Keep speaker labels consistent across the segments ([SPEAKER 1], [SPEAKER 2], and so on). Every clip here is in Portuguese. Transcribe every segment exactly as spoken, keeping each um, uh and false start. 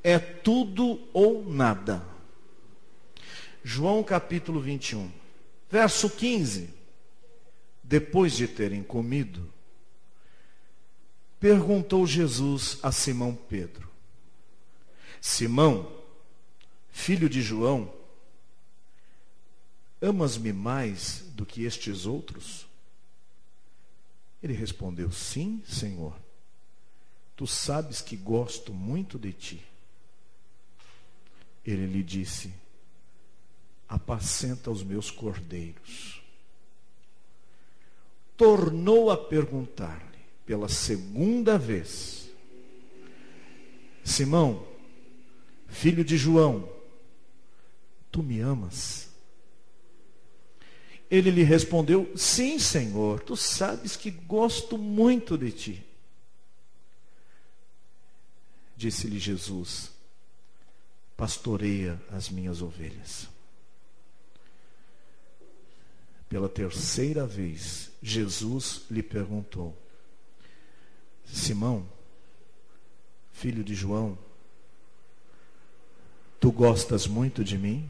[SPEAKER 1] é tudo ou nada. João capítulo vinte e um, verso quinze. Depois de terem comido, perguntou Jesus a Simão Pedro: Simão, filho de João, amas-me mais do que estes outros? Ele respondeu: sim, Senhor. Tu sabes que gosto muito de ti. Ele lhe disse: apacenta os meus cordeiros. Tornou a perguntar-lhe pela segunda vez: Simão, filho de João, tu me amas? Ele lhe respondeu: sim, Senhor, tu sabes que gosto muito de ti. Disse-lhe Jesus: pastoreia as minhas ovelhas. Pela terceira vez, Jesus lhe perguntou: Simão, filho de João, tu gostas muito de mim?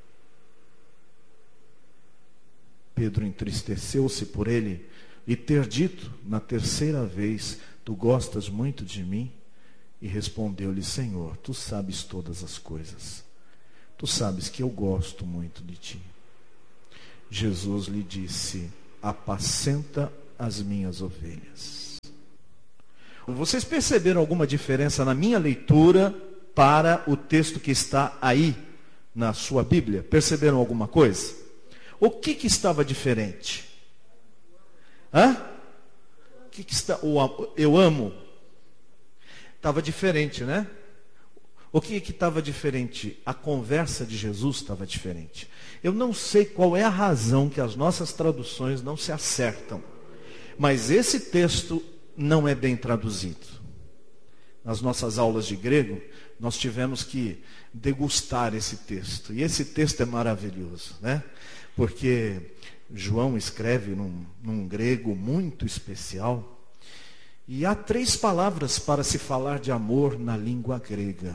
[SPEAKER 1] Pedro entristeceu-se por ele e ter dito na terceira vez: tu gostas muito de mim? E respondeu-lhe: Senhor, tu sabes todas as coisas. Tu sabes que eu gosto muito de ti. Jesus lhe disse: apacenta as minhas ovelhas. Vocês perceberam alguma diferença na minha leitura para o texto que está aí na sua Bíblia? Perceberam alguma coisa? O que que estava diferente? Hã? O que que está? O eu amo. Estava diferente, né? O que que estava diferente? A conversa de Jesus estava diferente. Eu não sei qual é a razão que as nossas traduções não se acertam, mas esse texto não é bem traduzido. Nas nossas aulas de grego, nós tivemos que degustar esse texto. E esse texto é maravilhoso, né? Porque João escreve num, num grego muito especial. E há três palavras para se falar de amor na língua grega.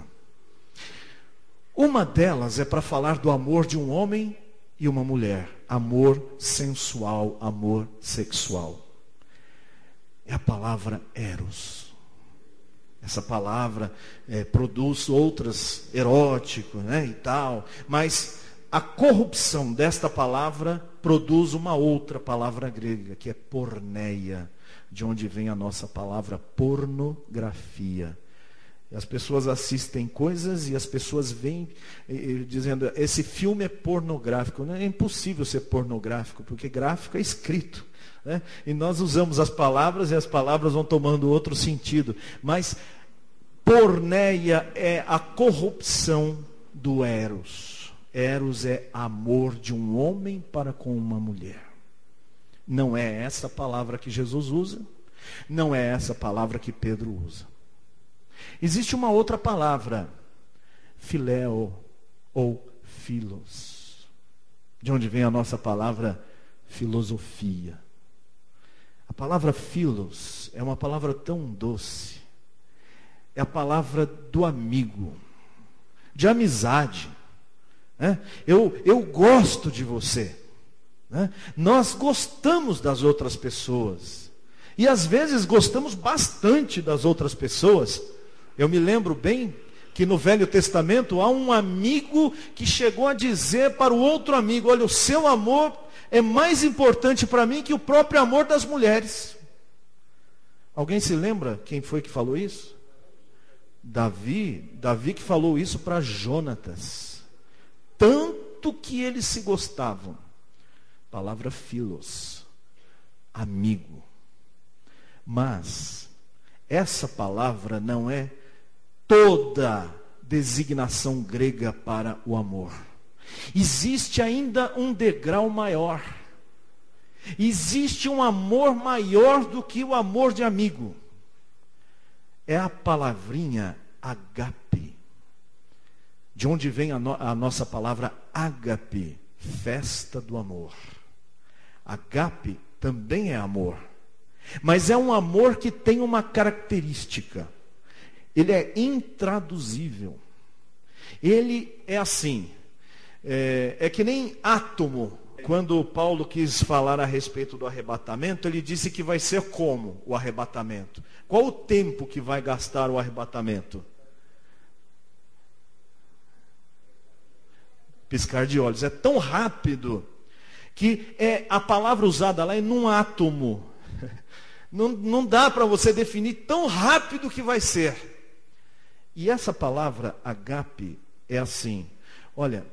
[SPEAKER 1] Uma delas é para falar do amor de um homem e uma mulher. Amor sensual, amor sexual. É a palavra eros. Essa palavra é, produz outras, erótico, né, e tal. Mas a corrupção desta palavra produz uma outra palavra grega, que é porneia, de onde vem a nossa palavra pornografia. As pessoas assistem coisas e as pessoas vêm e, e, dizendo: esse filme é pornográfico. Não é impossível ser pornográfico, porque gráfico é escrito, né? E nós usamos as palavras e as palavras vão tomando outro sentido. Mas porneia é a corrupção do eros. Eros é amor de um homem para com uma mulher. Não é essa palavra que Jesus usa, não é essa palavra que Pedro usa. Existe uma outra palavra, filéo ou filos, de onde vem a nossa palavra filosofia. A palavra filos é uma palavra tão doce, é a palavra do amigo, de amizade, né? Eu, eu gosto de você. Né? Nós gostamos das outras pessoas. E às vezes gostamos bastante das outras pessoas. Eu me lembro bem que no Velho Testamento há um amigo que chegou a dizer para o outro amigo: olha, o seu amor é mais importante para mim que o próprio amor das mulheres. Alguém se lembra quem foi que falou isso? Davi, Davi que falou isso para Jonatas. Tanto que eles se gostavam. Palavra filos, amigo. Mas essa palavra não é toda designação grega para o amor. Existe ainda um degrau maior. Existe um amor maior do que o amor de amigo. É a palavrinha agape. De onde vem a, no, a nossa palavra ágape, festa do amor. Agape também é amor. Mas é um amor que tem uma característica. ele é intraduzível. Ele é assim, é, é que nem átomo. Quando Paulo quis falar a respeito do arrebatamento, ele disse que vai ser como o arrebatamento. Qual o tempo que vai gastar o arrebatamento? Piscar de olhos. É tão rápido que é, a palavra usada lá é num átomo. Não, não dá para você definir tão rápido que vai ser. E essa palavra agape é assim. Olha,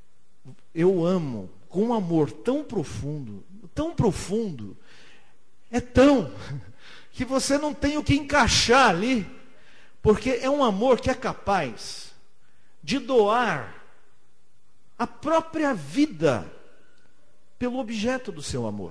[SPEAKER 1] eu amo com um amor tão profundo, tão profundo, é tão, que você não tem o que encaixar ali, porque é um amor que é capaz de doar a própria vida pelo objeto do seu amor.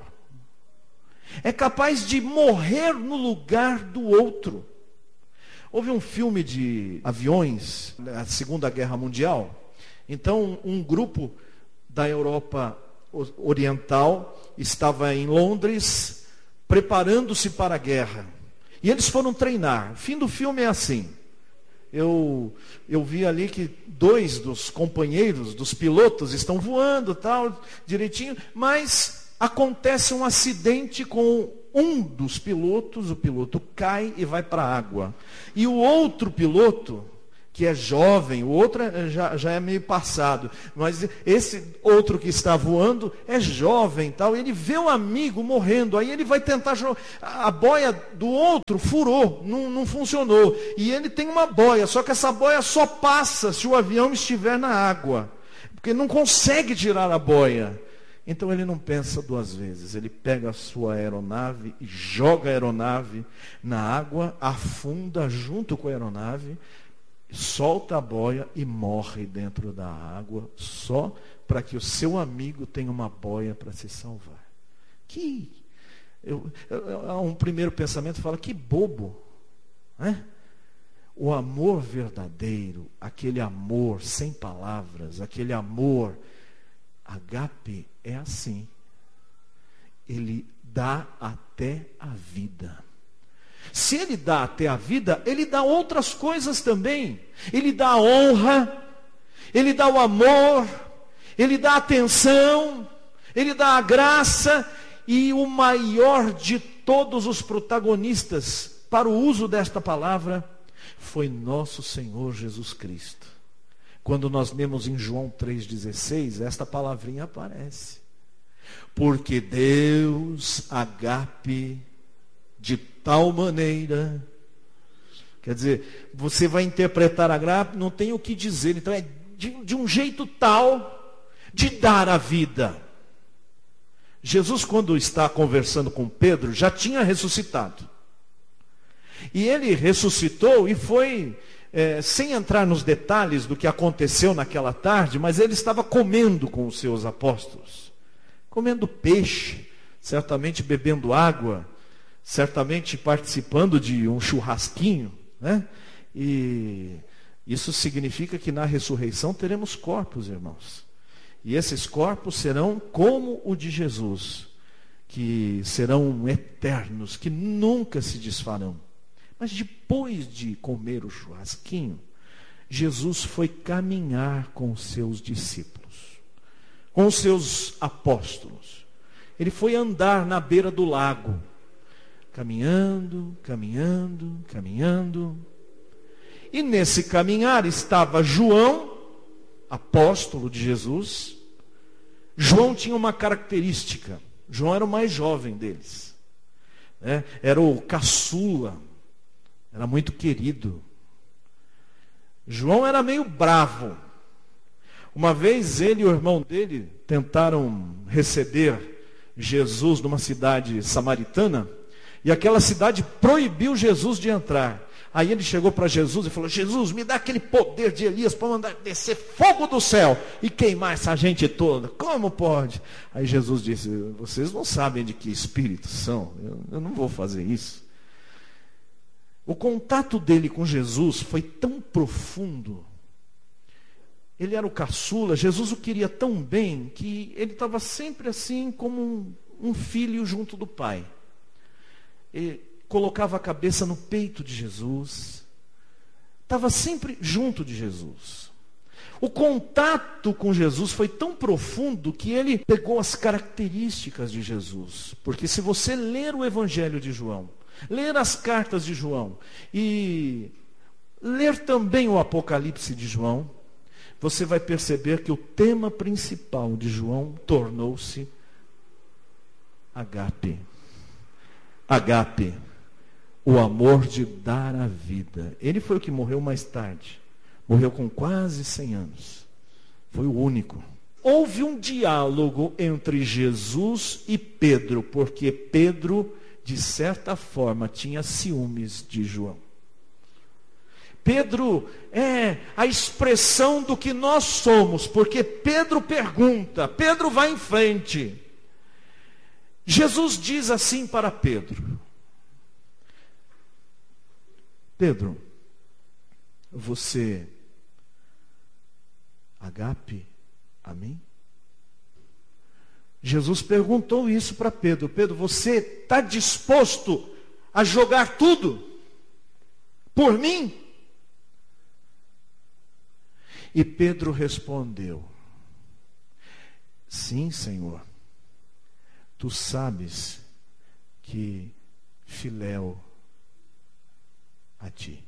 [SPEAKER 1] É capaz de morrer no lugar do outro. Houve um filme de aviões, na Segunda Guerra Mundial. Então, um grupo da Europa Oriental estava em Londres, preparando-se para a guerra. E eles foram treinar. O fim do filme é assim. Eu, eu vi ali que dois dos companheiros, dos pilotos, estão voando, tal, direitinho, mas acontece um acidente com um dos pilotos, o piloto cai e vai para a água. E o outro piloto, que é jovem, o outro já, já é meio passado, mas esse outro que está voando é jovem, tal, ele vê o amigo morrendo, aí ele vai tentar jogar, a boia do outro furou, não, não funcionou, e ele tem uma boia, só que essa boia só passa se o avião estiver na água, porque não consegue tirar a boia. Então ele não pensa duas vezes, ele pega a sua aeronave e joga a aeronave na água, afunda junto com a aeronave, solta a boia e morre dentro da água, só para que o seu amigo tenha uma boia para se salvar. Que eu, eu, um primeiro pensamento fala, que bobo, né? O amor verdadeiro, aquele amor sem palavras, aquele amor agape é assim. Ele dá até a vida. Se ele dá até a vida, ele dá outras coisas também. Ele dá a honra, ele dá o amor, ele dá a atenção, ele dá a graça, e o maior de todos os protagonistas para o uso desta palavra foi nosso Senhor Jesus Cristo. Quando nós lemos em João três dezesseis, esta palavrinha aparece. Porque Deus agape de tal maneira, quer dizer, você vai interpretar agape, não tem o que dizer, então é de, de um jeito tal de dar a vida. Jesus, quando está conversando com Pedro, já tinha ressuscitado. E ele ressuscitou e foi, é, sem entrar nos detalhes do que aconteceu naquela tarde, mas ele estava comendo com os seus apóstolos, comendo peixe, certamente bebendo água, certamente participando de um churrasquinho, né? E isso significa que na ressurreição teremos corpos, irmãos. E esses corpos serão como o de Jesus, que serão eternos, que nunca se desfarão. Mas depois de comer o churrasquinho, Jesus foi caminhar com os seus discípulos, com os seus apóstolos. Ele foi andar na beira do lago, caminhando, caminhando, caminhando. E nesse caminhar estava João, apóstolo de Jesus. João tinha uma característica. João era o mais jovem deles, né? Era o caçula, era muito querido. João era meio bravo. Uma vez ele e o irmão dele tentaram receber Jesus numa cidade samaritana, e aquela cidade proibiu Jesus de entrar. Aí ele chegou para Jesus e falou: Jesus, me dá aquele poder de Elias para mandar descer fogo do céu e queimar essa gente toda. Como pode? Aí Jesus disse: vocês não sabem de que espírito são, eu, eu não vou fazer isso. O contato dele com Jesus foi tão profundo. Ele era o caçula, Jesus o queria tão bem, que ele estava sempre assim como um, um filho junto do pai. Ele colocava a cabeça no peito de Jesus, estava sempre junto de Jesus. O contato com Jesus foi tão profundo que ele pegou as características de Jesus. Porque se você ler o Evangelho de João, ler as cartas de João e ler também o Apocalipse de João, você vai perceber que o tema principal de João tornou-se agape. Agape, o amor de dar a vida. Ele foi o que morreu mais tarde. Morreu com quase cem anos. Foi o único. Houve um diálogo entre Jesus e Pedro, porque Pedro, de certa forma, tinha ciúmes de João. Pedro é a expressão do que nós somos, porque Pedro pergunta, Pedro vai em frente. Jesus diz assim para Pedro: Pedro, você agape a mim? Jesus perguntou isso para Pedro. Pedro, você está disposto a jogar tudo por mim? E Pedro respondeu: sim, Senhor, tu sabes que filéu a ti.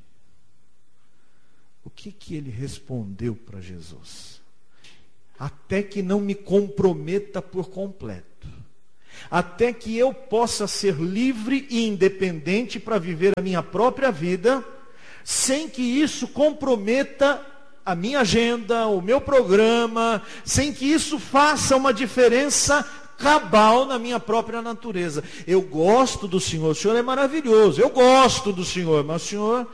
[SPEAKER 1] O que que ele respondeu para Jesus? Até que não me comprometa por completo. Até que eu possa ser livre e independente para viver a minha própria vida, sem que isso comprometa a minha agenda, o meu programa, sem que isso faça uma diferença cabal na minha própria natureza. Eu gosto do Senhor, o Senhor é maravilhoso, eu gosto do Senhor, mas o Senhor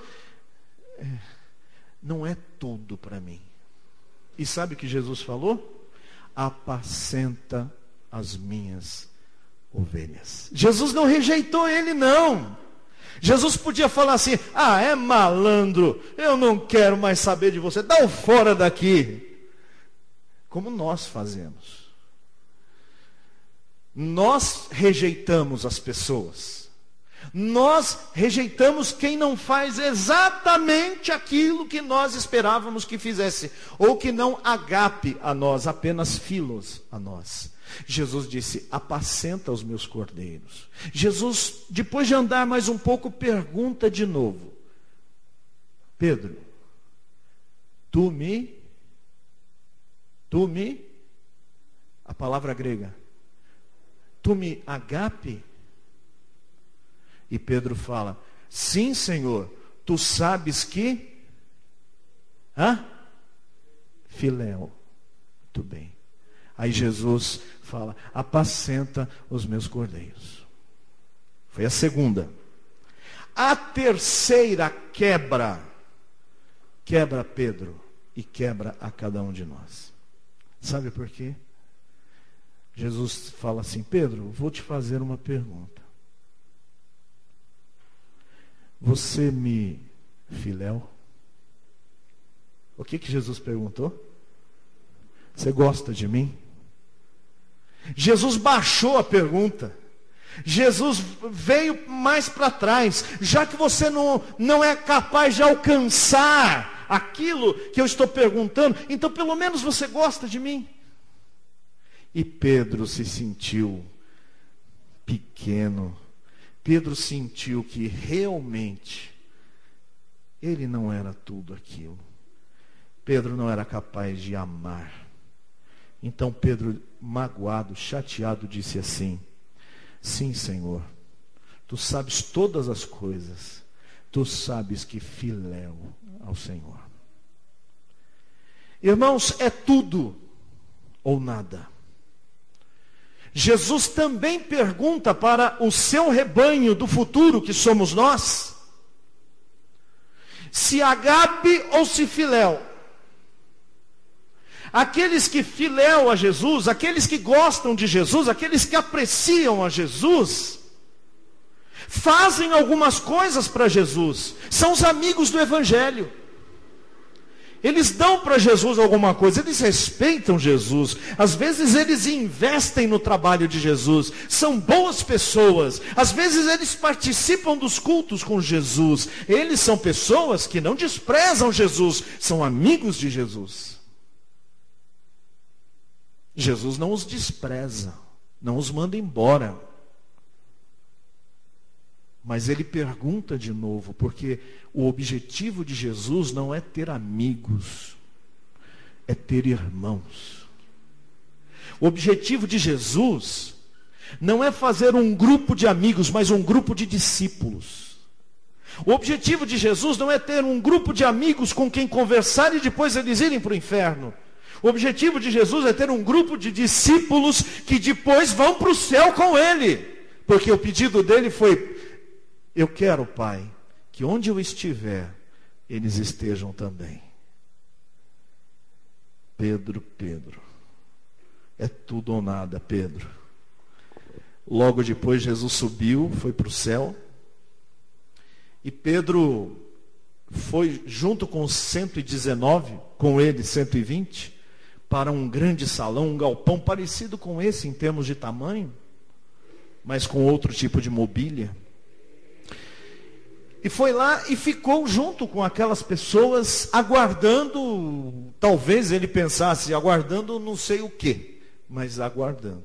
[SPEAKER 1] não é tudo para mim. E sabe o que Jesus falou? Apacenta as minhas ovelhas. Jesus não rejeitou ele, não. Jesus podia falar assim: ah, é malandro, eu não quero mais saber de você, dá o fora daqui. Como nós fazemos. Nós rejeitamos as pessoas. Nós rejeitamos quem não faz exatamente aquilo que nós esperávamos que fizesse, ou que não agape a nós, apenas filos a nós. Jesus disse: apacenta os meus cordeiros. Jesus, depois de andar mais um pouco, pergunta de novo: Pedro, tu me, tu me, a palavra grega, tu me agape? E Pedro fala: sim, Senhor, tu sabes que, hã? Filéu. Muito bem. Aí Jesus fala: apacenta os meus cordeiros. Foi a segunda. A terceira quebra, quebra Pedro e quebra a cada um de nós. Sabe por quê? Jesus fala assim: Pedro, vou te fazer uma pergunta. Você me filéu? O que que Jesus perguntou? Você gosta de mim? Jesus baixou a pergunta. Jesus veio mais para trás. Já que você não, não é capaz de alcançar aquilo que eu estou perguntando, então pelo menos você gosta de mim? E Pedro se sentiu pequeno. Pedro sentiu que realmente ele não era tudo aquilo. Pedro não era capaz de amar. Então Pedro, magoado, chateado, disse assim: sim, Senhor, tu sabes todas as coisas, tu sabes que filéu ao Senhor. Irmãos, é tudo ou nada. Jesus também pergunta para o seu rebanho do futuro, que somos nós, se agape ou se filéu. Aqueles que filéu a Jesus, aqueles que gostam de Jesus, aqueles que apreciam a Jesus, fazem algumas coisas para Jesus, são os amigos do Evangelho. Eles dão para Jesus alguma coisa, eles respeitam Jesus. Às vezes eles investem no trabalho de Jesus. São boas pessoas. Às vezes eles participam dos cultos com Jesus. Eles são pessoas que não desprezam Jesus, são amigos de Jesus. Jesus não os despreza, não os manda embora. Mas ele pergunta de novo, porque o objetivo de Jesus não é ter amigos, é ter irmãos. O objetivo de Jesus não é fazer um grupo de amigos, mas um grupo de discípulos. O objetivo de Jesus não é ter um grupo de amigos com quem conversar e depois eles irem para o inferno. O objetivo de Jesus é ter um grupo de discípulos que depois vão para o céu com ele. Porque o pedido dele foi: eu quero, Pai, que onde eu estiver, eles estejam também. Pedro, Pedro, é tudo ou nada, Pedro. Logo depois Jesus subiu, foi para o céu. E Pedro foi junto com os cento e dezenove, com ele cento e vinte, para um grande salão, um galpão parecido com esse em termos de tamanho, mas com outro tipo de mobília. E foi lá e ficou junto com aquelas pessoas, aguardando, talvez ele pensasse, aguardando não sei o quê, mas aguardando.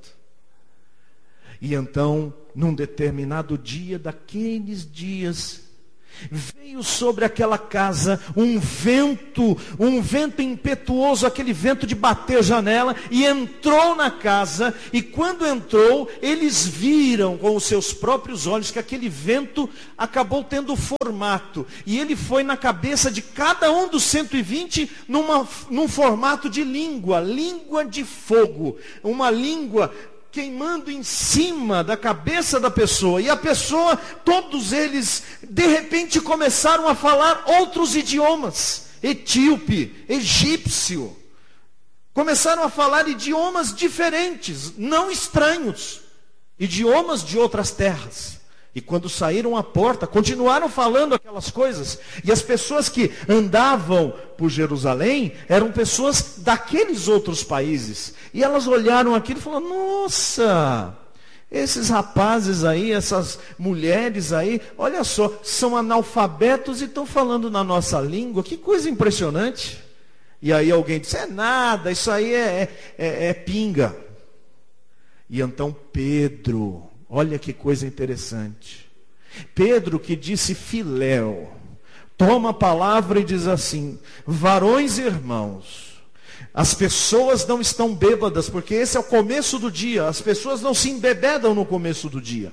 [SPEAKER 1] E então, num determinado dia, daqueles dias, veio sobre aquela casa um vento, um vento impetuoso, aquele vento de bater janela, e entrou na casa, e quando entrou, eles viram com os seus próprios olhos que aquele vento acabou tendo formato, e ele foi na cabeça de cada um dos cento e vinte numa, num formato de língua, língua de fogo, uma língua queimando em cima da cabeça da pessoa. E a pessoa, todos eles, de repente começaram a falar outros idiomas. Etíope, egípcio. Começaram a falar idiomas diferentes, não estranhos. Idiomas de outras terras. E quando saíram à porta, continuaram falando aquelas coisas. E as pessoas que andavam por Jerusalém eram pessoas daqueles outros países. E elas olharam aquilo e falaram: nossa, esses rapazes aí, essas mulheres aí, olha só, são analfabetos e estão falando na nossa língua. Que coisa impressionante. E aí alguém disse: é nada, isso aí é, é, é pinga. E então Pedro... olha que coisa interessante. Pedro, que disse filéu, toma a palavra e diz assim: varões e irmãos, as pessoas não estão bêbadas, porque esse é o começo do dia. As pessoas não se embebedam no começo do dia.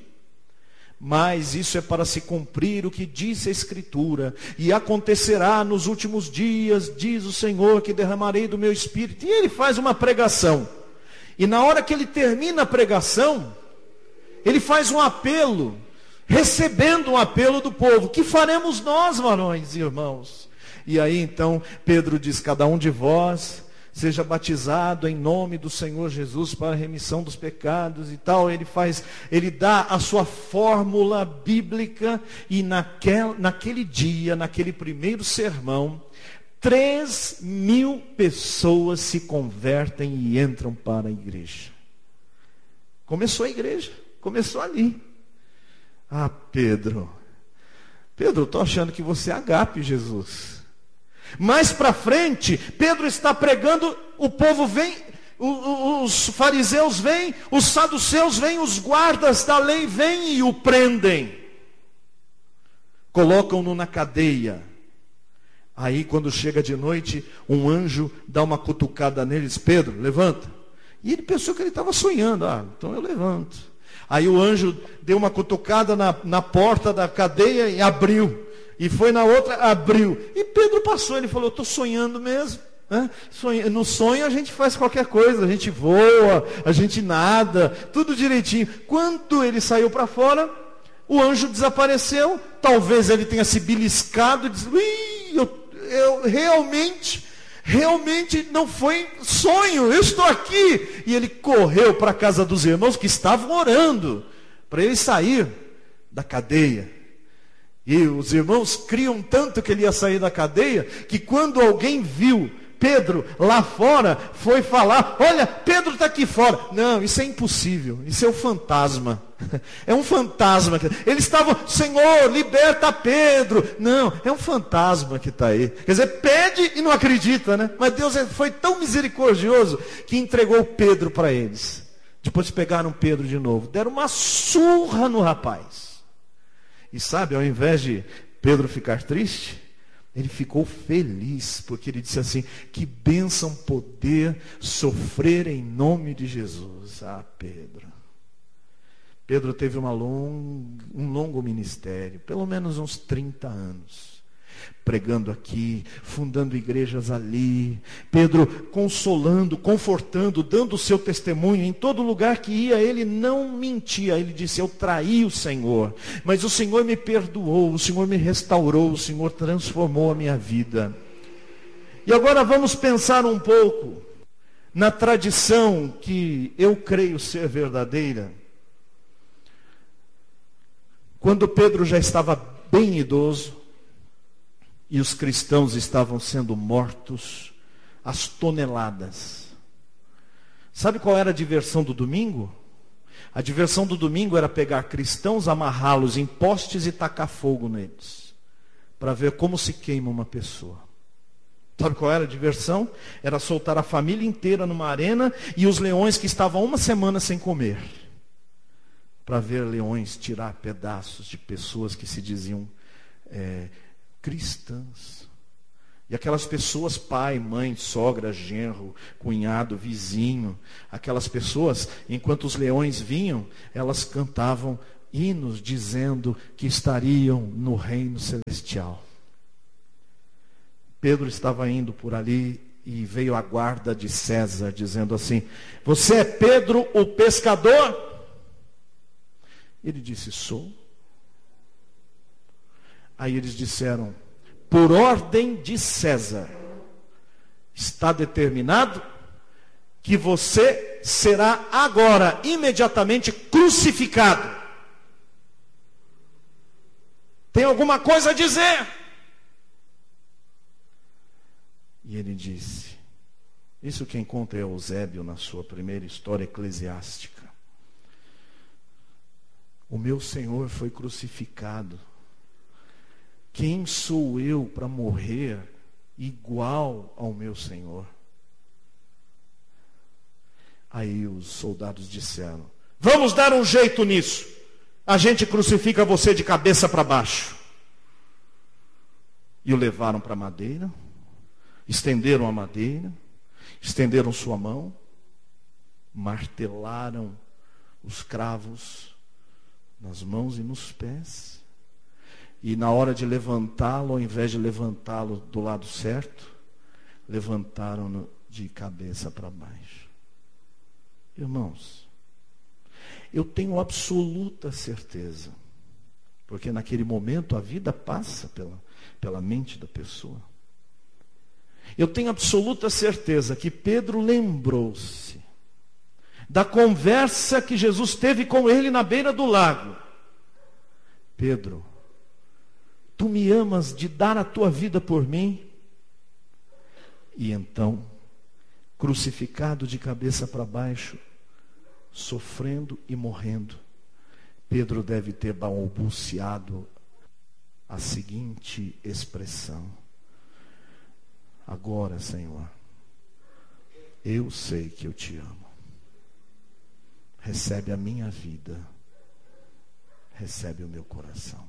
[SPEAKER 1] Mas isso é para se cumprir o que disse a Escritura. E acontecerá nos últimos dias, diz o Senhor, que derramarei do meu Espírito. E ele faz uma pregação. E na hora que ele termina a pregação, ele faz um apelo, recebendo um apelo do povo: que faremos nós, varões e irmãos? E aí então Pedro diz: cada um de vós seja batizado em nome do Senhor Jesus para a remissão dos pecados e tal. Ele faz, ele dá a sua fórmula bíblica. E naquel, naquele dia, naquele primeiro sermão, três mil pessoas se convertem e entram para a igreja. Começou a igreja. Começou ali. Ah, Pedro. Pedro, eu estou achando que você é agape, Jesus. Mais para frente, Pedro está pregando, o povo vem, os fariseus vêm, os saduceus vêm, os guardas da lei vêm e o prendem. Colocam-no na cadeia. Aí quando chega de noite, um anjo dá uma cutucada nele e diz: Pedro, levanta. E ele pensou que ele estava sonhando. Ah, então eu levanto. Aí o anjo deu uma cutucada na, na porta da cadeia e abriu. E foi na outra, abriu. E Pedro passou, ele falou: estou sonhando mesmo. Né? Sonho, no sonho a gente faz qualquer coisa, a gente voa, a gente nada, tudo direitinho. Quando ele saiu para fora, o anjo desapareceu. Talvez ele tenha se beliscado e disse: Ui, eu, eu realmente... Realmente não foi sonho, eu estou aqui. E ele correu para a casa dos irmãos que estavam orando para ele sair da cadeia. E os irmãos criam tanto que ele ia sair da cadeia, que quando alguém viu Pedro lá fora, foi falar: olha, Pedro está aqui fora. Não, isso é impossível, isso é um fantasma. É um fantasma. Eles estavam: Senhor, liberta Pedro. Não, é um fantasma que está aí. Quer dizer, pede e não acredita, né? Mas Deus foi tão misericordioso que entregou Pedro para eles. Depois pegaram Pedro de novo, deram uma surra no rapaz. E sabe, ao invés de Pedro ficar triste, ele ficou feliz, porque ele disse assim: que bênção poder sofrer em nome de Jesus. Ah, Pedro. Pedro teve uma long, um longo ministério, pelo menos uns trinta anos. Pregando aqui, fundando igrejas ali. Pedro consolando, confortando, dando o seu testemunho. Em todo lugar que ia, ele não mentia. Ele disse: eu traí o Senhor, mas o Senhor me perdoou, o Senhor me restaurou, o Senhor transformou a minha vida. E agora vamos pensar um pouco na tradição que eu creio ser verdadeira. Quando Pedro já estava bem idoso, e os cristãos estavam sendo mortos às toneladas. Sabe qual era a diversão do domingo? A diversão do domingo era pegar cristãos, amarrá-los em postes e tacar fogo neles, para ver como se queima uma pessoa. Sabe qual era a diversão? Era soltar a família inteira numa arena e os leões que estavam uma semana sem comer, para ver leões tirar pedaços de pessoas que se diziam é, cristãs. E aquelas pessoas, pai, mãe, sogra, genro, cunhado, vizinho, aquelas pessoas, enquanto os leões vinham, elas cantavam hinos dizendo que estariam no reino celestial. Pedro estava indo por ali e veio a guarda de César dizendo assim: você é Pedro o pescador? Ele disse: sou. Aí eles disseram: por ordem de César, está determinado que você será agora, imediatamente, crucificado. Tem alguma coisa a dizer? E ele disse, isso quem conta é Eusébio na sua primeira história eclesiástica: o meu Senhor foi crucificado. Quem sou eu para morrer igual ao meu Senhor? Aí os soldados disseram: vamos dar um jeito nisso. A gente crucifica você de cabeça para baixo. E o levaram para a madeira, estenderam a madeira, estenderam sua mão, martelaram os cravos nas mãos e nos pés. E na hora de levantá-lo, ao invés de levantá-lo do lado certo, levantaram-no de cabeça para baixo. Irmãos, eu tenho absoluta certeza, porque naquele momento a vida passa pela, pela mente da pessoa. Eu tenho absoluta certeza que Pedro lembrou-se da conversa que Jesus teve com ele na beira do lago. Pedro, tu me amas de dar a tua vida por mim? E então, crucificado de cabeça para baixo, sofrendo e morrendo, Pedro deve ter balbuciado a seguinte expressão: agora, Senhor, eu sei que eu te amo. Recebe a minha vida, recebe o meu coração.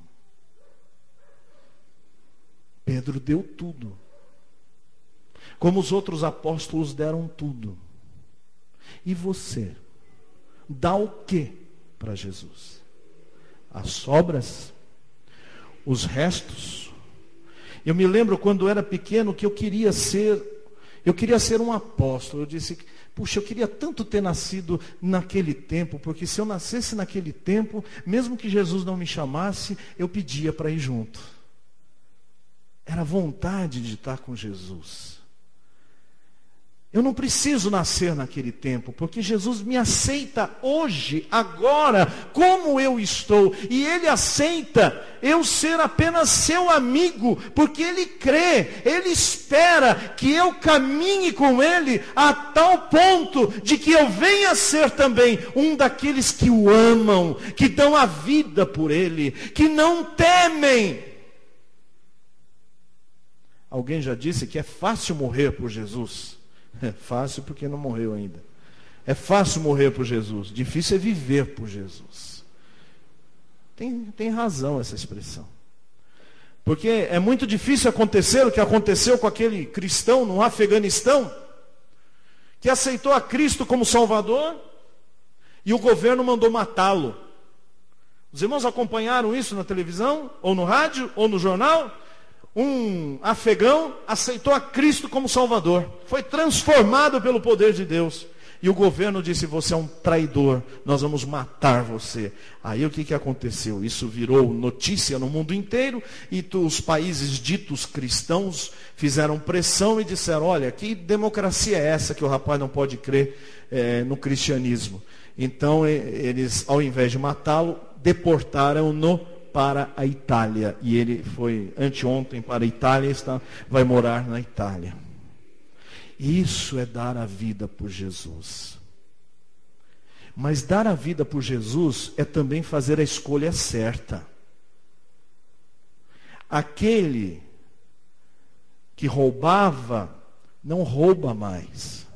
[SPEAKER 1] Pedro deu tudo, como os outros apóstolos deram tudo. E você, dá o que para Jesus? As sobras? Os restos? Eu me lembro quando eu era pequeno que eu queria ser, eu queria ser um apóstolo. Eu disse, puxa, eu queria tanto ter nascido naquele tempo, porque se eu nascesse naquele tempo, mesmo que Jesus não me chamasse, eu pedia para ir junto. Era vontade de estar com Jesus. Eu não preciso nascer naquele tempo, porque Jesus me aceita hoje, agora, como eu estou. E Ele aceita eu ser apenas seu amigo, porque Ele crê, Ele espera que eu caminhe com Ele a tal ponto de que eu venha a ser também um daqueles que o amam, que dão a vida por Ele, que não temem. Alguém já disse que é fácil morrer por Jesus. É fácil porque não morreu ainda. É fácil morrer por Jesus. Difícil é viver por Jesus. Tem, tem razão essa expressão. Porque é muito difícil acontecer o que aconteceu com aquele cristão no Afeganistão, que aceitou a Cristo como Salvador e o governo mandou matá-lo. Os irmãos acompanharam isso na televisão, ou no rádio, ou no jornal? Um afegão aceitou a Cristo como Salvador. Foi transformado pelo poder de Deus. E o governo disse: você é um traidor, nós vamos matar você. Aí o que, que aconteceu? Isso virou notícia no mundo inteiro. E tu, os países ditos cristãos fizeram pressão e disseram: olha, que democracia é essa que o rapaz não pode crer é, no cristianismo? Então eles, ao invés de matá-lo, deportaram-no para a Itália. E ele foi anteontem para a Itália e está, vai morar na Itália. Isso é dar a vida por Jesus. Mas dar a vida por Jesus é também fazer a escolha certa. Aquele que roubava, não rouba mais.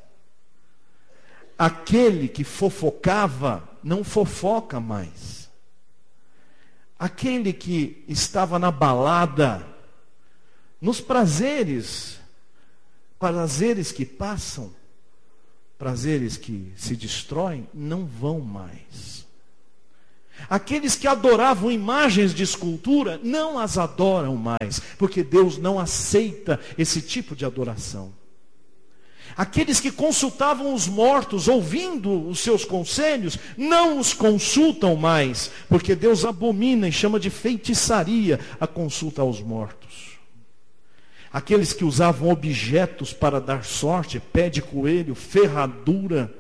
[SPEAKER 1] Aquele que fofocava, não fofoca mais. Aquele que estava na balada, nos prazeres, prazeres que passam, prazeres que se destroem, não vão mais. Aqueles que adoravam imagens de escultura, não as adoram mais, porque Deus não aceita esse tipo de adoração. Aqueles que consultavam os mortos, ouvindo os seus conselhos, não os consultam mais, porque Deus abomina e chama de feitiçaria a consulta aos mortos. Aqueles que usavam objetos para dar sorte, pé de coelho, ferradura,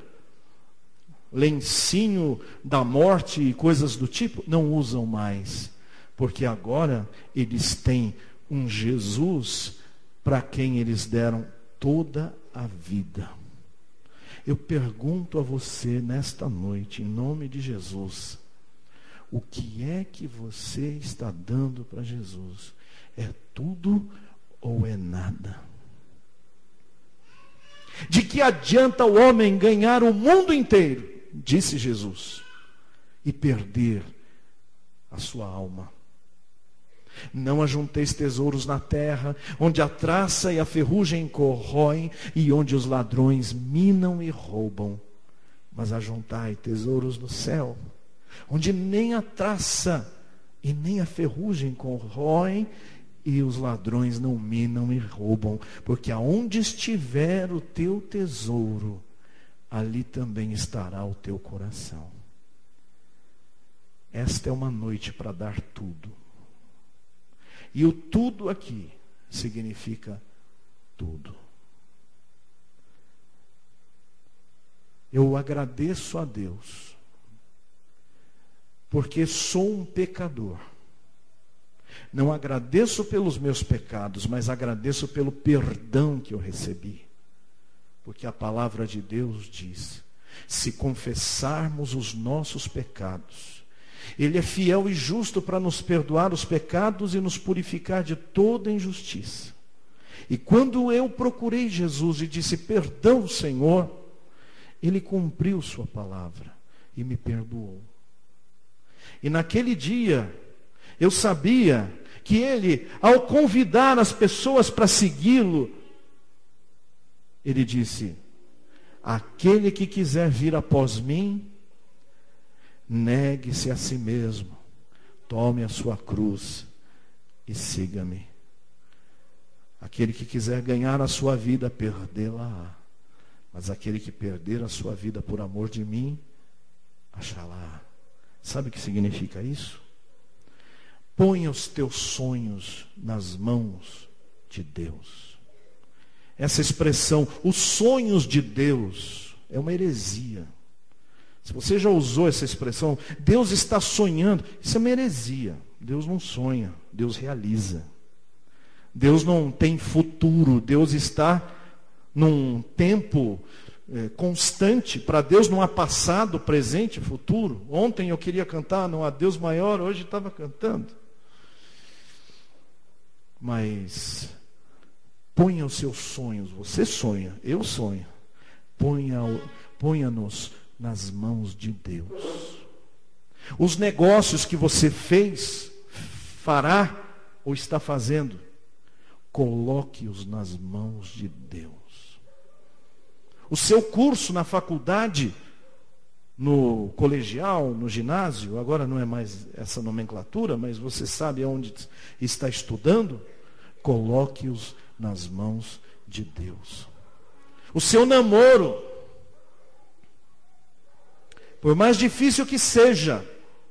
[SPEAKER 1] lencinho da morte e coisas do tipo, não usam mais, porque agora eles têm um Jesus para quem eles deram toda a vida. Eu pergunto a você nesta noite, em nome de Jesus, o que é que você está dando para Jesus? É tudo ou é nada? De que adianta o homem ganhar o mundo inteiro, disse Jesus, e perder a sua alma? Não ajunteis tesouros na terra, onde a traça e a ferrugem corroem, e onde os ladrões minam e roubam. Mas ajuntai tesouros no céu, onde nem a traça e nem a ferrugem corroem, e os ladrões não minam e roubam. Porque aonde estiver o teu tesouro, ali também estará o teu coração. Esta é uma noite para dar tudo. E o tudo aqui significa tudo. Eu agradeço a Deus, porque sou um pecador. Não agradeço pelos meus pecados, mas agradeço pelo perdão que eu recebi. Porque a palavra de Deus diz: se confessarmos os nossos pecados, Ele é fiel e justo para nos perdoar os pecados e nos purificar de toda injustiça. E quando eu procurei Jesus e disse: perdão, Senhor, Ele cumpriu sua palavra e me perdoou. E naquele dia, eu sabia que Ele, ao convidar as pessoas para segui-lo, Ele disse: aquele que quiser vir após mim, negue-se a si mesmo, tome a sua cruz e siga-me. Aquele que quiser ganhar a sua vida, perdê-la-á. Mas aquele que perder a sua vida por amor de mim, achá-la. Sabe o que significa isso? Ponha os teus sonhos nas mãos de Deus. essa expressão, os sonhos de Deus, é uma heresia. Se você já usou essa expressão, Deus está sonhando, isso é uma heresia. Deus não sonha, Deus realiza. Deus não tem futuro, Deus está num tempo é, constante. Para Deus não há passado, presente e futuro. Ontem eu queria cantar, não há Deus maior, hoje estava cantando. Mas ponha os seus sonhos, você sonha, eu sonho. Ponha, ponha-nos nas mãos de Deus. Os negócios que você fez, fará ou está fazendo, coloque-os nas mãos de Deus. O seu curso na faculdade, no colegial, no ginásio, agora não é mais essa nomenclatura, mas você sabe aonde está estudando, coloque-os nas mãos de Deus. O seu namoro, por mais difícil que seja,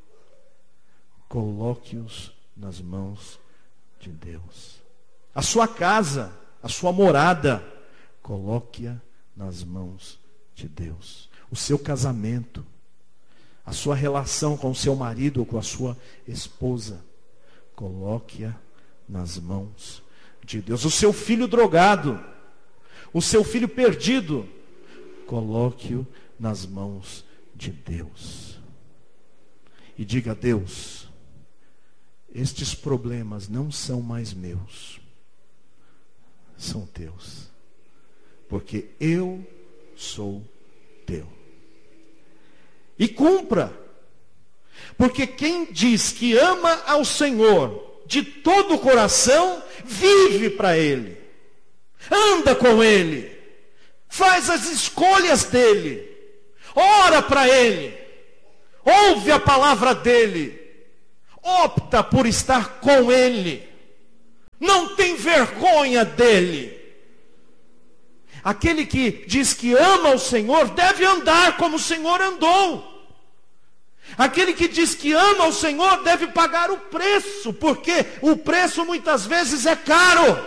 [SPEAKER 1] coloque-os nas mãos de Deus. A sua casa, a sua morada, coloque-a nas mãos de Deus. O seu casamento, a sua relação com o seu marido ou com a sua esposa, coloque-a nas mãos de Deus. O seu filho drogado, o seu filho perdido, coloque-o nas mãos de Deus. E diga a Deus: estes problemas não são mais meus, são teus, porque eu sou teu. E cumpra, porque quem diz que ama ao Senhor de todo o coração, vive para Ele, anda com Ele, faz as escolhas dEle, ora para Ele, ouve a palavra dEle, opta por estar com Ele, não tem vergonha dEle. Aquele que diz que ama o Senhor deve andar como o Senhor andou. Aquele que diz que ama o Senhor deve pagar o preço, porque o preço muitas vezes é caro.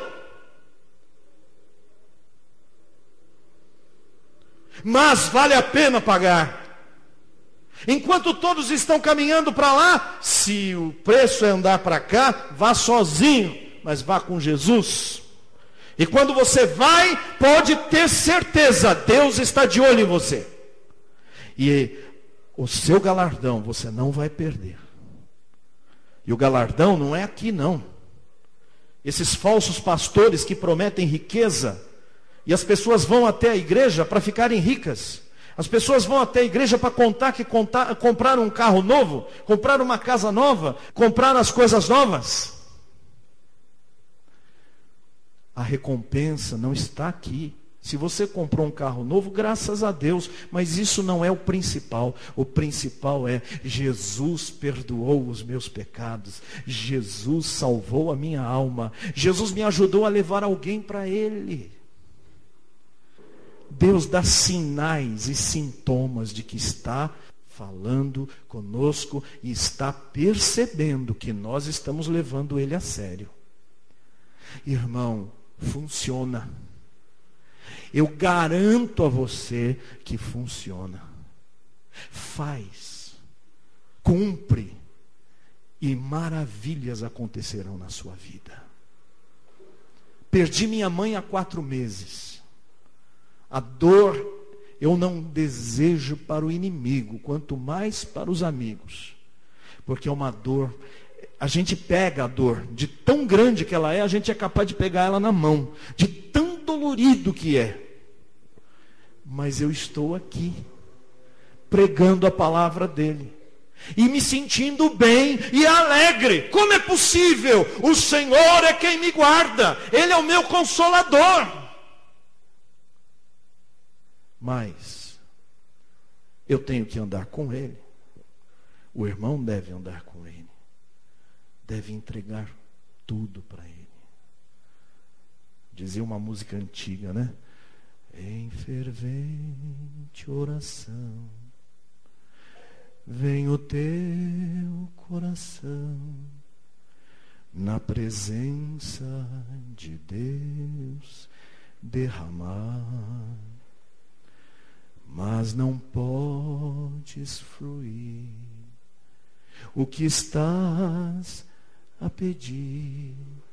[SPEAKER 1] Mas vale a pena pagar. Enquanto todos estão caminhando para lá, se o preço é andar para cá, vá sozinho, mas vá com Jesus. E quando você vai, pode ter certeza, Deus está de olho em você. E o seu galardão você não vai perder. E o galardão não é aqui não. Esses falsos pastores que prometem riqueza, e as pessoas vão até a igreja para ficarem ricas. As pessoas vão até a igreja para contar que contar, compraram um carro novo, compraram uma casa nova, compraram as coisas novas. A recompensa não está aqui. Se você comprou um carro novo, graças a Deus, mas isso não é o principal. O principal é: Jesus perdoou os meus pecados, Jesus salvou a minha alma, Jesus me ajudou a levar alguém para Ele. Deus dá sinais e sintomas de que está falando conosco e está percebendo que nós estamos levando Ele a sério. Irmão, funciona. Eu garanto a você que funciona. Faz, cumpre, e maravilhas acontecerão na sua vida. Perdi minha mãe há quatro meses. A dor eu não desejo para o inimigo, quanto mais para os amigos. Porque é uma dor, a gente pega a dor, de tão grande que ela é, a gente é capaz de pegar ela na mão, de tão dolorido que é. Mas eu estou aqui, pregando a palavra dele, e me sentindo bem e alegre. Como é possível? O Senhor é quem me guarda, Ele é o meu consolador. Mas eu tenho que andar com Ele. O irmão deve andar com Ele, deve entregar tudo para Ele. Dizia uma música antiga, né? Em fervente oração, vem o teu coração, na presença de Deus, derramar, mas não podes fruir o que estás a pedir.